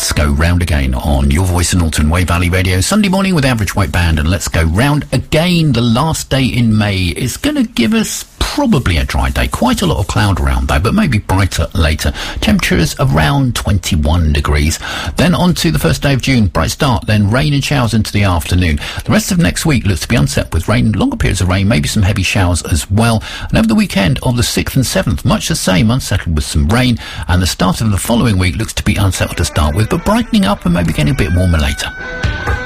Let's go round again on Your Voice in Alton, Wey Valley Radio. Sunday morning with Average White Band, and let's go round again. The last day in May is going to give us probably a dry day. Quite a lot of cloud around though, but maybe brighter later. Temperatures around 21 degrees. Then on to the first day of June. Bright start, then rain and showers into the afternoon. The rest of next week looks to be unset with rain, longer periods of rain, maybe some heavy showers as well. And over the weekend of the 6th and 7th, much the same, unsettled with some rain. And the start of the following week looks to be unsettled to start with, but brightening up and maybe getting a bit warmer later.